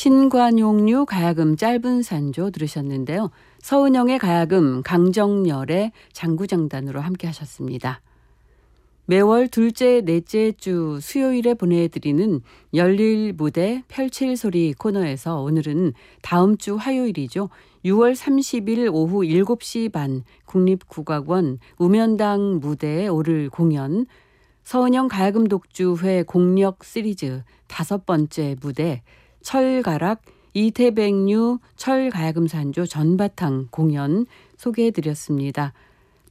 신관용류 가야금 짧은 산조 들으셨는데요. 서은영의 가야금, 강정열의 장구장단으로 함께 하셨습니다. 매월 둘째, 넷째 주 수요일에 보내드리는 열릴 무대 펼칠 소리 코너에서 오늘은 다음 주 화요일이죠. 6월 30일 오후 7시 반 국립국악원 우면당 무대에 오를 공연 서은영 가야금 독주회 공력 시리즈 5번째 무대 철가락 이태백류 철가야금 산조 전바탕 공연 소개해드렸습니다.